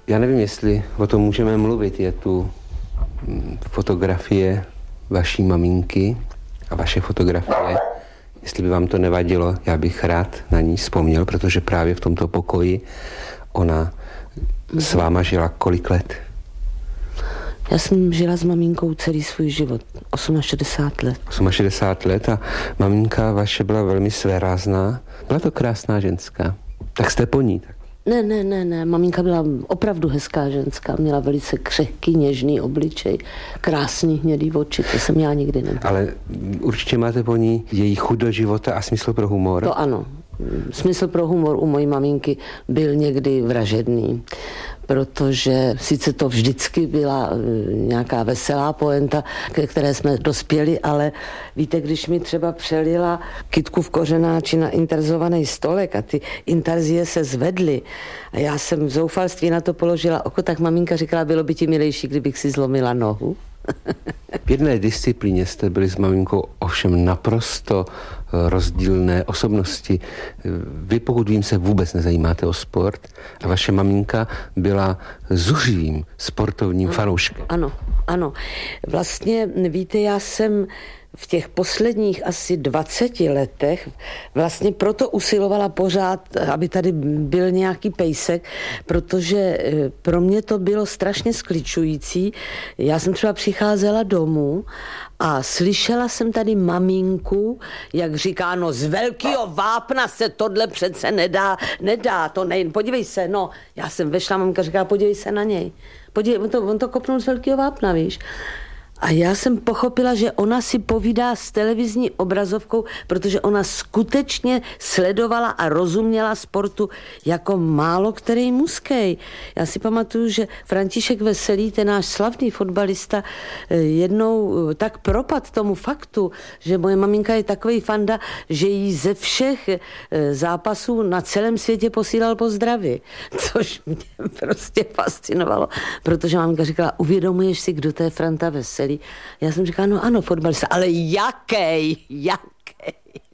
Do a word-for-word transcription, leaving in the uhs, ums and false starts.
Já nevím, jestli o tom můžeme mluvit. Je tu fotografie vaší maminky a vaše fotografie. Jestli by vám to nevadilo, já bych rád na ní vzpomněl, protože právě v tomto pokoji ona s váma žila kolik let? Já jsem žila s maminkou celý svůj život, šedesát osm let. šedesát osm let a maminka vaše byla velmi svérázná. Byla to krásná ženská. Tak jste po ní. Tak. Ne, ne, ne, ne. Maminka byla opravdu hezká ženská. Měla velice křehký, něžný obličej, krásný hnědý oči. To jsem já nikdy nebyla. Ale určitě máte po ní její chuť do života a smysl pro humor. To ano. Smysl pro humor u mojí maminky byl někdy vražedný, protože sice to vždycky byla nějaká veselá poenta, ke které jsme dospěli, ale víte, když mi třeba přelila kytku v kořenáči na interzovaný stolek a ty intarzie se zvedly a já jsem v zoufalství na to položila oko, tak maminka říkala, bylo by ti milejší, kdybych si zlomila nohu. V jedné disciplíně jste byli s maminkou ovšem naprosto rozdílné osobnosti. Vy, pokud vím, se vůbec nezajímáte o sport a vaše maminka byla zuřivým sportovním fanouškem. Ano, ano. Vlastně, víte, já jsem v těch posledních asi dvaceti letech vlastně proto usilovala pořád, aby tady byl nějaký pejsek, protože pro mě to bylo strašně skličující. Já jsem třeba přicházela domů a slyšela jsem tady maminku, jak říká, no z velkého vápna se tohle přece nedá, nedá, to nejen, podívej se, no. Já jsem vešla, mamka říká, podívej se na něj. Podívej, on to, on to kopnul z velkého vápna, víš. A já jsem pochopila, že ona si povídá s televizní obrazovkou, protože ona skutečně sledovala a rozuměla sportu jako málo který mužský. Já si pamatuju, že František Veselý, ten náš slavný fotbalista, jednou tak propad tomu faktu, že moje maminka je takový fanda, že jí ze všech zápasů na celém světě posílal pozdravy. Což mě prostě fascinovalo, protože maminka říkala, uvědomuješ si, kdo to je Franta Veselý? Já jsem říkala, no ano, fotbalista, ale jaký, jaký?